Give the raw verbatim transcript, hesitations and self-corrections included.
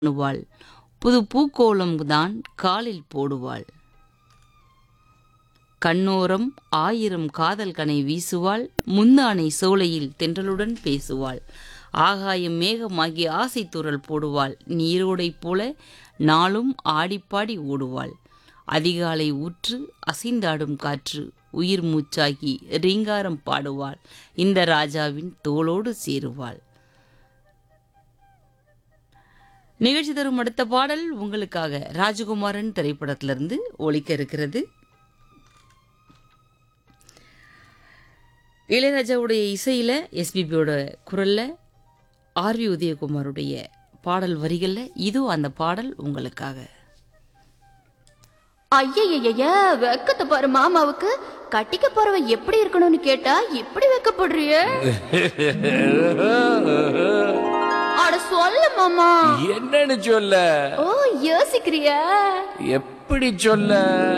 பண்ணுவாள். புது பூக்கோலம் தான் காலில் போடுவாள். கண்ணோரம் ஆயிரம் காதல் கனை வீசுவாள். முந்தானை சோலையில் தென்றலுடன் பேசுவாள். ஆகாயம் மேகமாகி ஆசை தூறல் போடுவாள். நீரோடை போல நாளும் ஆடிப்பாடி ஓடுவாள். அதிகாலை ஊற்று அசைந்தாடும் காற்று உயிர் மூச்சாகி ரீங்காரம் பாடுவாள். இந்த ராஜாவின் தோளோடு சேருவாள். நிகழ்ச்சி தரும் அடுத்த பாடல் உங்களுக்காக ராஜகுமாரன் திரைப்படத்திலிருந்து ஒலிக்க இருக்கிறது. இளையராஜாவுடைய இசையில் எஸ்பிபியோட குரலில் ஆர்வி உதயகுமாருடைய பாடல் வரிகளில் இதோ அந்த பாடல் உங்களுக்காக. ஐயய்ய வெக்கத்தை பாரு மாமாவுக்கு. கட்டிக்க போறவன் எப்படி இருக்கணும்னு கேட்டா இப்படி வெக்கப்படுறிய? அட சொல்ல மாமா. என்னன்னு சொல்ல? ஓ யோசிக்கிறியா? எப்படி சொல்ல?